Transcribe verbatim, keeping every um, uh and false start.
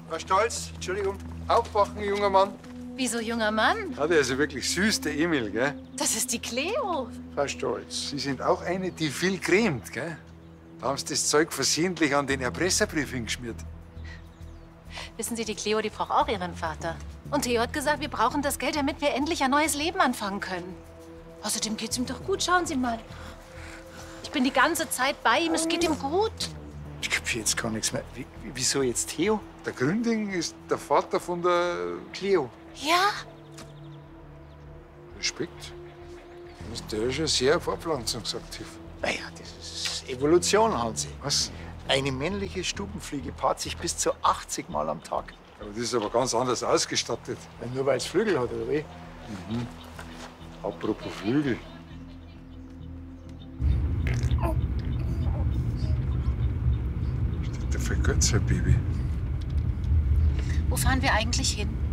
Frau Stolz, Entschuldigung. Aufwachen, junger Mann. Wieso junger Mann? Ja, der ist ja wirklich süß, der Emil, gell? Das ist die Cleo. Frau Stolz, Sie sind auch eine, die viel cremt, gell? Da haben Sie das Zeug versehentlich an den Erpresserbrief hingeschmiert. Wissen Sie, die Cleo, die braucht auch ihren Vater. Und Theo hat gesagt, wir brauchen das Geld, damit wir endlich ein neues Leben anfangen können. Außerdem geht's ihm doch gut, schauen Sie mal. Ich bin die ganze Zeit bei ihm, es geht ihm gut. Ich kapiere jetzt gar nichts mehr. Wie, wieso jetzt Theo? Der Gründing ist der Vater von der Cleo. Ja? Respekt. Der ist ja sehr fortpflanzungsaktiv. Naja, das ist Evolution, Hansi. Was? Eine männliche Stubenfliege paart sich bis zu achtzig Mal am Tag. Aber das ist aber ganz anders ausgestattet. Ja, nur weil es Flügel hat, oder wie? Mhm. Apropos Flügel. Steht der Vergötzer, Baby. Wo fahren wir eigentlich hin?